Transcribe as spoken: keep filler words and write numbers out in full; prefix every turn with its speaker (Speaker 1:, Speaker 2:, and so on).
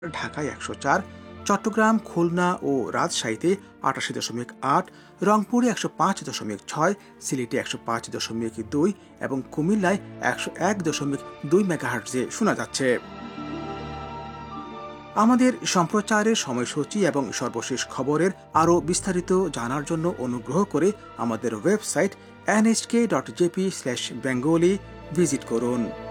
Speaker 1: ঢাকায় একশো চার, চট্টগ্রাম, খুলনা ও রাজশাহীতে আটাশি দশমিক আট, রংপুরে একশো পাঁচ দশমিক ছয়, সিলেটে একশো পাঁচ দশমিক দুই এবং কুমিল্লায় একশো এক দশমিক দুই মেগাহার্টজে শোনা যাচ্ছে। আমাদের সম্প্রচারের সময়সূচি এবং সর্বশেষ খবরের আরও বিস্তারিত জানার জন্য অনুগ্রহ করে আমাদের website N H K dot J P slash Bengali visit করুন।